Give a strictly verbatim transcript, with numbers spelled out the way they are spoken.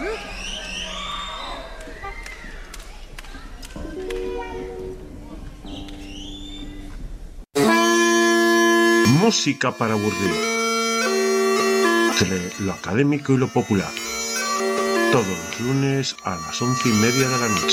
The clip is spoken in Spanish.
Música para aburrir. Entre lo académico y lo popular. Todos los lunes a las once y media de la noche.